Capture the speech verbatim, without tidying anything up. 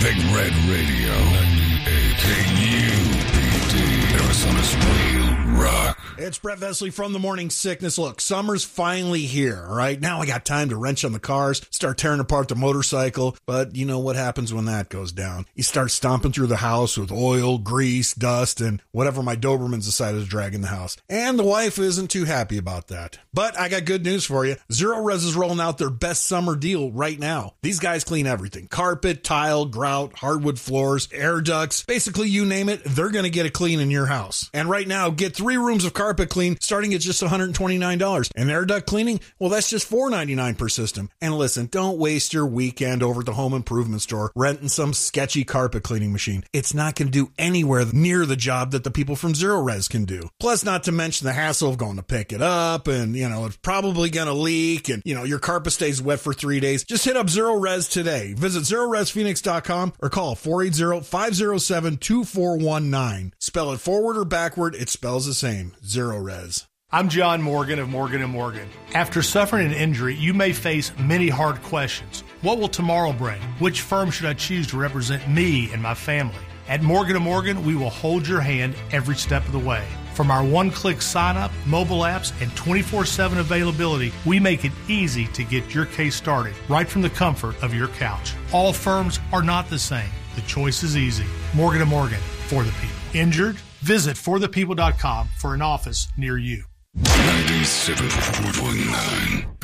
Big Red Radio ninety-eight K U P D, Arizona's real rock. It's Brett Vesley from The Morning Sickness. Look, summer's finally here, right? Now I got time to wrench on the cars, start tearing apart the motorcycle. But you know what happens when that goes down? You start stomping through the house with oil, grease, dust, and whatever my Dobermans decided to drag in the house. And the wife isn't too happy about that. But I got good news for you. Zero Res is rolling out their best summer deal right now. These guys clean everything. Carpet, tile, grout, hardwood floors, air ducts. Basically, you name it, they're going to get it clean in your house. And right now, get three rooms of carpet clean starting at just one hundred twenty-nine dollars. And air duct cleaning, well, that's just four hundred ninety-nine dollars per system. And listen, don't waste your weekend over at the home improvement store renting some sketchy carpet cleaning machine. It's not going to do anywhere near the job that the people from Zero Res can do. Plus, not to mention the hassle of going to pick it up, and, you know, it's probably going to leak, and, you know, your carpet stays wet for three days. Just hit up Zero Res today. Visit zero res phoenix dot com or call four eight zero, five zero seven, two four one nine. Spell it forward or backward, it spells the same. Zero Res. I'm John Morgan of Morgan and Morgan. After suffering an injury, you may face many hard questions. What will tomorrow bring? Which firm should I choose to represent me and my family? At Morgan and Morgan, we will hold your hand every step of the way. From our one-click sign-up, mobile apps, and twenty-four seven availability, we make it easy to get your case started right from the comfort of your couch. All firms are not the same. The choice is easy. Morgan and Morgan, for the people. Injured? Visit for the people dot com for an office near you. ninety-seven point nine